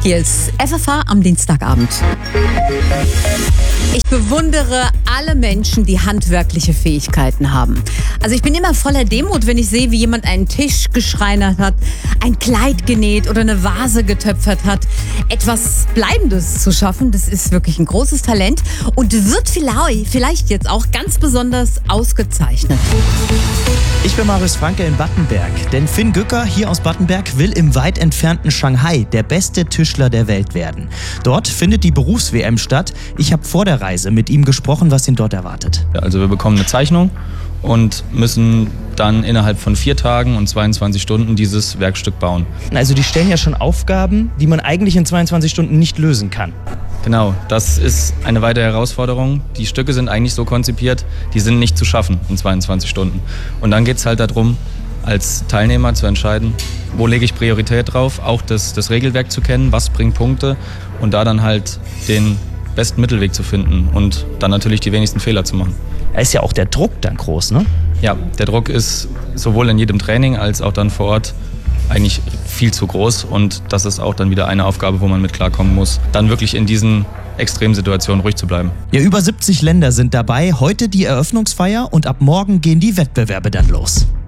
Hier ist FFH am Dienstagabend. Ich bewundere alle Menschen, die handwerkliche Fähigkeiten haben. Also ich bin immer voller Demut, wenn ich sehe, wie jemand einen Tisch geschreinert hat, ein Kleid genäht oder eine Vase getöpfert hat. Etwas Bleibendes zu schaffen, das ist wirklich ein großes Talent und wird vielleicht jetzt auch ganz besonders ausgezeichnet. Ich bin Marius Franke in Battenberg, denn Finn Gücker hier aus Battenberg will im weit entfernten Shanghai der beste Tischler der Welt werden. Dort findet die Berufs-WM statt. Ich habe vor der Reise mit ihm gesprochen, was ihn dort erwartet. Also wir bekommen eine Zeichnung und müssen dann innerhalb von 4 Tagen und 22 Stunden dieses Werkstück bauen. Also die stellen ja schon Aufgaben, die man eigentlich in 22 Stunden nicht lösen kann. Genau, das ist eine weitere Herausforderung. Die Stücke sind eigentlich so konzipiert, die sind nicht zu schaffen in 22 Stunden. Und dann geht es halt darum, als Teilnehmer zu entscheiden, wo lege ich Priorität drauf, auch das Regelwerk zu kennen, was bringt Punkte und da dann halt den besten Mittelweg zu finden und dann natürlich die wenigsten Fehler zu machen. Da ist ja auch der Druck dann groß, ne? Ja, der Druck ist sowohl in jedem Training als auch dann vor Ort eigentlich viel zu groß und das ist auch dann wieder eine Aufgabe, wo man mit klarkommen muss, dann wirklich in diesen Extremsituationen ruhig zu bleiben. Ja, über 70 Länder sind dabei, heute die Eröffnungsfeier und ab morgen gehen die Wettbewerbe dann los.